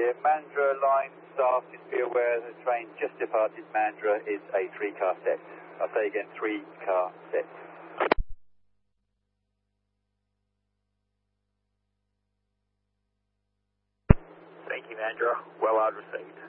clear. Mandurah line staff, just be aware the train just departed Mandurah is a 3-car set. I'll say again, 3-car set. Thank you, Mandurah. Well received.